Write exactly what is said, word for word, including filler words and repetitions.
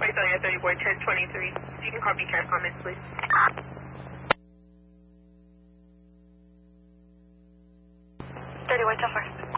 Visalia thirty-four ten twenty-three. You can copy cat comments, please. thirty-one ten four.